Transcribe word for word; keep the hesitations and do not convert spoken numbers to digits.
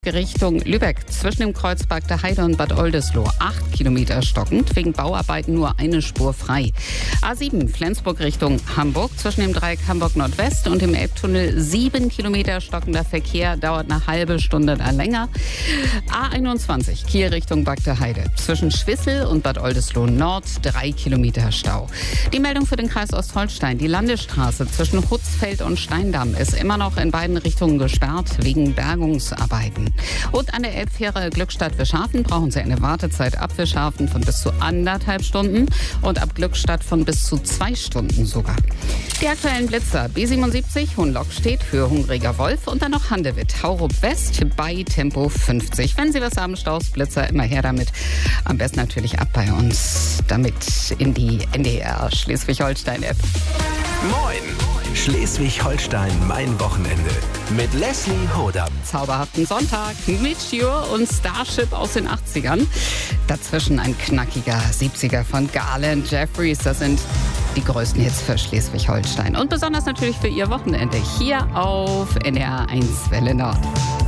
Richtung Lübeck zwischen dem Kreuz Bagda Heide und Bad Oldesloe acht Kilometer stockend, wegen Bauarbeiten nur eine Spur frei. A sieben Flensburg Richtung Hamburg zwischen dem Dreieck Hamburg Nordwest und dem Elbtunnel sieben Kilometer stockender Verkehr, dauert eine halbe Stunde da länger. A einundzwanzig Kiel Richtung Bagda Heide zwischen Schwissel und Bad Oldesloe Nord drei Kilometer Stau. Die Meldung für den Kreis Ostholstein: Die Landesstraße zwischen Hutzfeld und Steindamm ist immer noch in beiden Richtungen gesperrt wegen Bergungsarbeiten. Und an der Elbfähre Glückstadt-Wischhafen brauchen Sie eine Wartezeit ab Wischhafen von bis zu anderthalb Stunden und ab Glückstadt von bis zu zwei Stunden sogar. Die aktuellen Blitzer: B siebenundsiebzig Hohenlockstedt für Hungriger Wolf und dann noch Handewitt, Haurup West bei Tempo fünfzig. Wenn Sie was haben, Staus, Blitzer, immer her damit. Am besten natürlich ab bei uns, damit in die N D R Schleswig-Holstein-App. Moin! Schleswig-Holstein, mein Wochenende. Mit Leslie Hodam. Zauberhaften Sonntag mit Cure und Starship aus den achtzigern. Dazwischen ein knackiger siebziger von Garland Jeffries. Das sind die größten Hits für Schleswig-Holstein. Und besonders natürlich für Ihr Wochenende hier auf N D R eins Welle Nord.